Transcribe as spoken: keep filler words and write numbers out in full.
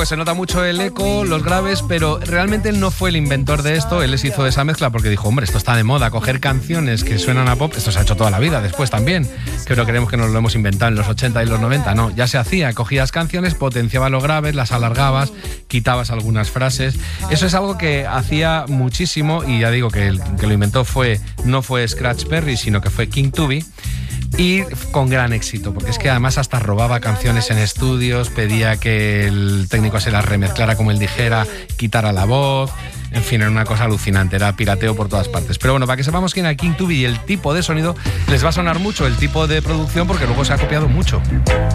Pues se nota mucho el eco, los graves, pero realmente él no fue el inventor de esto. Él les hizo esa mezcla porque dijo, hombre, esto está de moda, coger canciones que suenan a pop. Esto se ha hecho toda la vida, después también. Pero creemos que nos lo hemos inventado en los ochenta y los noventa. No, ya se hacía. Cogías canciones, potenciabas los graves, las alargabas, quitabas algunas frases. Eso es algo que hacía muchísimo, y ya digo que el que lo inventó fue no fue Scratch Perry, sino que fue King Tubby. Y con gran éxito, porque es que además hasta robaba canciones en estudios, pedía que el técnico se las remezclara como él dijera, quitara la voz, en fin, era una cosa alucinante, era pirateo por todas partes. Pero bueno, para que sepamos quién era King Tubby y el tipo de sonido, les va a sonar mucho el tipo de producción porque luego se ha copiado mucho.